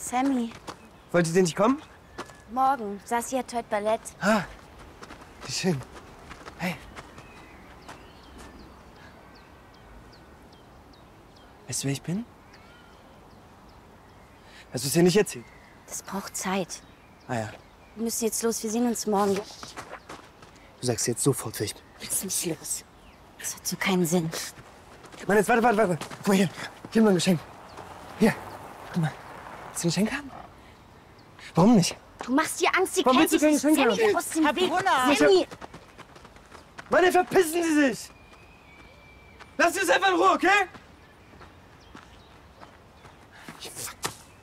Sammy. Wolltet ihr nicht kommen? Morgen. Sassi hat heute Ballett. Ah, wie schön. Hey. Weißt du, wer ich bin? Hast du es dir nicht erzählt? Das braucht Zeit. Ah ja. Wir müssen jetzt los. Wir sehen uns morgen. Du sagst jetzt sofort, wer ich bin. Lass mich los. Das hat so keinen Sinn. Mann, jetzt warte. Guck mal hier. Hier mal ein Geschenk. Hier. Guck mal. Willst du ein Geschenk haben? Warum nicht? Du machst dir Angst, sie Warum kennt willst du dich kein nicht. Geschenk Sammy, haben? aus dem Weg. Brunner! Sammy! Mann, verpissen Sie sich! Lass uns einfach in Ruhe, okay?